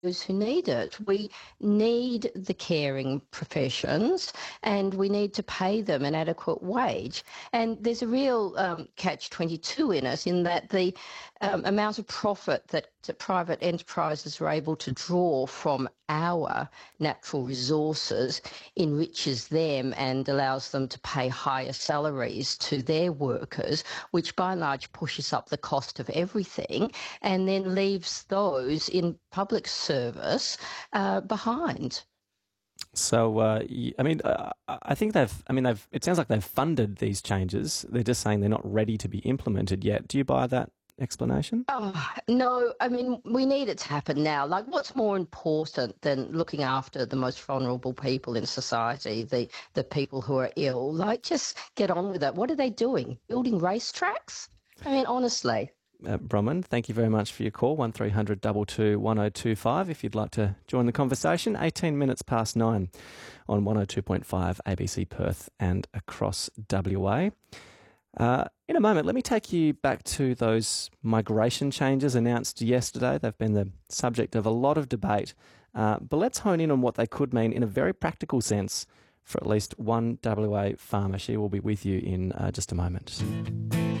those who need it. We need the caring professions and we need to pay them an adequate wage. And there's a real catch-22 in it, in that the amount of profit that private enterprises are able to draw from our natural resources enriches them and allows them to pay higher salaries to their workers, which by and large pushes up the cost of everything and then leaves those in public service behind. So, I think it sounds like they've funded these changes. They're just saying they're not ready to be implemented yet. Do you buy that explanation? Oh, no, I mean, we need it to happen now. Like, what's more important than looking after the most vulnerable people in society, the people who are ill? Like, just get on with it. What are they doing? Building racetracks? I mean, honestly. Bronwyn, thank you very much for your call, 1300 22 1025. If you'd like to join the conversation, 18 minutes past 9 on 102.5 ABC Perth and across WA. In a moment, let me take you back to those migration changes announced yesterday. They've been the subject of a lot of debate, but let's hone in on what they could mean in a very practical sense for at least one WA farmer. She will be with you in just a moment.